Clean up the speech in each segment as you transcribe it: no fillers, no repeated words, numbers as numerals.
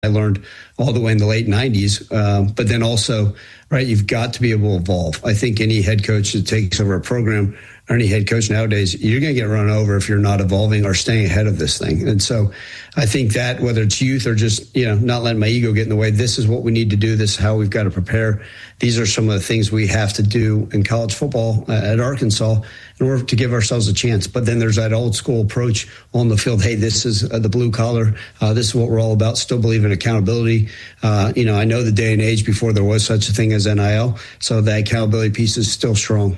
I learned all the way in the late 90s. But then also, right, you've got to be able to evolve. I think any head coach that takes over a program or any head coach nowadays, you're going to get run over if you're not evolving or staying ahead of this thing. And so I think that whether it's youth or just, not letting my ego get in the way, this is what we need to do. This is how we've got to prepare. These are some of the things we have to do in college football at Arkansas in order to give ourselves a chance. But then there's that old school approach on the field. Hey, this is the blue collar. This is what we're all about. Still believe in accountability. I know the day and age before there was such a thing as NIL. So the accountability piece is still strong.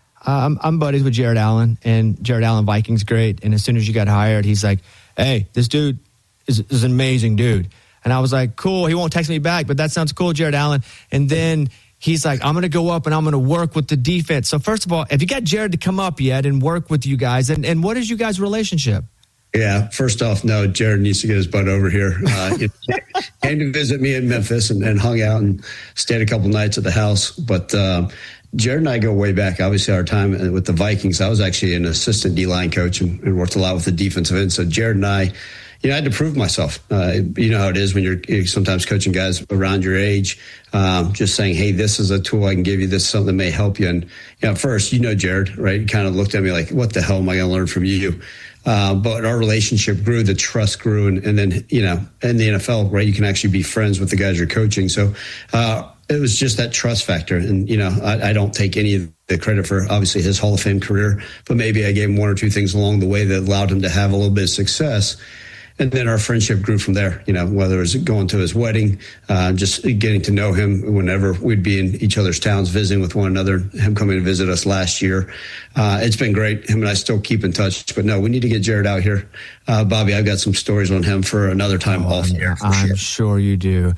I'm buddies with Jared Allen, and Jared Allen, Vikings great. And as soon as you got hired, he's like, hey, this dude is an amazing dude. And I was like, cool. He won't text me back, but that sounds cool, Jared Allen. And then he's like, I'm going to go up and I'm going to work with the defense. So first of all, have you got Jared to come up yet and work with you guys? And what is you guys' relationship? Yeah, first off, no, Jared needs to get his butt over here. He came to visit me in Memphis and hung out and stayed a couple nights at the house. But Jared and I go way back. Obviously, our time with the Vikings, I was actually an assistant D-line coach and worked a lot with the defensive end. So Jared and I, I had to prove myself. You know how it is when you're sometimes coaching guys around your age, just saying, hey, this is a tool I can give you. This is something that may help you. And at first, Jared, right? He kind of looked at me like, what the hell am I going to learn from you? But our relationship grew, the trust grew. And then, in the NFL, right, you can actually be friends with the guys you're coaching. So it was just that trust factor. And, I don't take any of the credit for obviously his Hall of Fame career, but maybe I gave him one or two things along the way that allowed him to have a little bit of success. And then our friendship grew from there, whether it was going to his wedding, just getting to know him whenever we'd be in each other's towns, visiting with one another, him coming to visit us last year. It's been great. Him and I still keep in touch. But no, we need to get Jared out here. Bobby, I've got some stories on him for another time off here. I'm sure you do.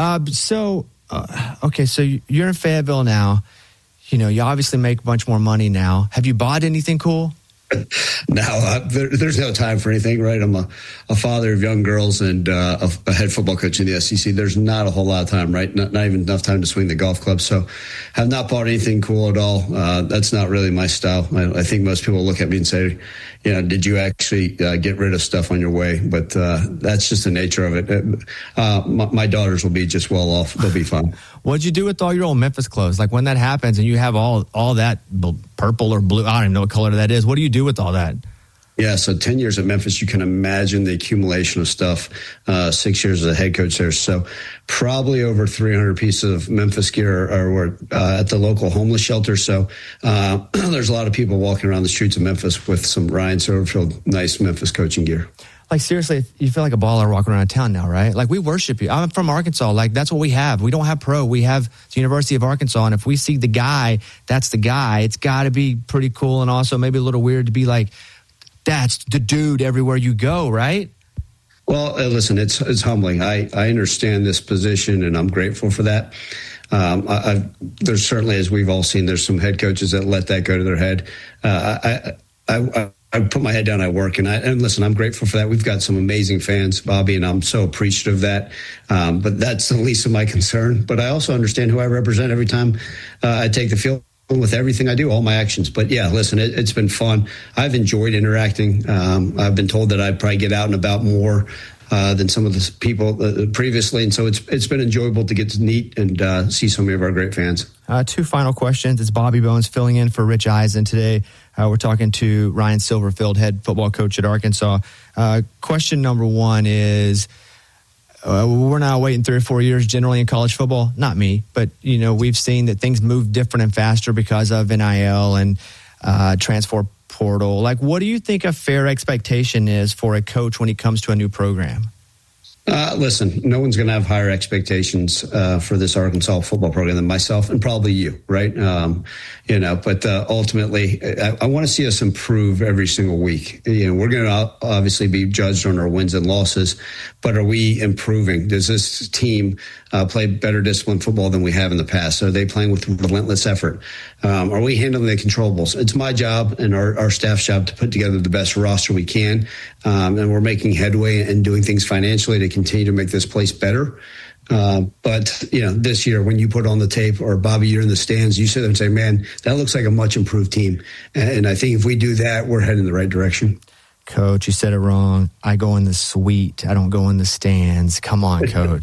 So you're in Fayetteville now. You obviously make a bunch more money now. Have you bought anything cool? No, there's no time for anything, right? I'm a father of young girls and a head football coach in the SEC. There's not a whole lot of time, right? Not even enough time to swing the golf club. So have not bought anything cool at all. That's not really my style. I think most people look at me and say, did you actually get rid of stuff on your way? But that's just the nature of it. My daughters will be just well off. They'll be fine. What'd you do with all your old Memphis clothes? Like when that happens and you have all that purple or blue, I don't even know what color that is. What do you do with all that? Yeah, so 10 years at Memphis, you can imagine the accumulation of stuff. 6 years as a head coach there. So probably over 300 pieces of Memphis gear are at the local homeless shelter. So there's a lot of people walking around the streets of Memphis with some Ryan Silverfield nice Memphis coaching gear. Like, seriously, you feel like a baller walking around town now, right? Like, we worship you. I'm from Arkansas. Like, that's what we have. We don't have pro. We have the University of Arkansas. And if we see the guy, that's the guy. It's got to be pretty cool and also maybe a little weird to be like, that's the dude everywhere you go, right? Well, listen, it's humbling. I understand this position, and I'm grateful for that. There's certainly, as we've all seen, there's some head coaches that let that go to their head. I put my head down, I work, and listen, I'm grateful for that. We've got some amazing fans, Bobby, and I'm so appreciative of that. But that's the least of my concern. But I also understand who I represent every time I take the field with everything I do, all my actions. But yeah, listen, it's been fun. I've enjoyed interacting. I've been told that I'd probably get out and about more than some of the people previously. And so it's been enjoyable to get to meet and see so many of our great fans. Two final questions. It's Bobby Bones filling in for Rich Eisen today. We're talking to Ryan Silverfield, head football coach at Arkansas. Question number one is, we're now waiting 3 or 4 years generally in college football. Not me, but, we've seen that things move different and faster because of NIL and transfer portal. Like, what do you think a fair expectation is for a coach when he comes to a new program? Listen, no one's going to have higher expectations for this Arkansas football program than myself and probably you, right? But ultimately, I want to see us improve every single week. We're going to obviously be judged on our wins and losses, but are we improving? Does this team play better disciplined football than we have in the past? Are they playing with relentless effort? Are we handling the controllables? It's my job and our staff's job to put together the best roster we can, and we're making headway and doing things financially to continue to make this place better. But this year, when you put on the tape, or Bobby, you're in the stands, you sit there and say, man, that looks like a much improved team. And I think if we do that, we're heading in the right direction. Coach, you said it wrong. I go in the suite. I don't go in the stands. Come on, Coach.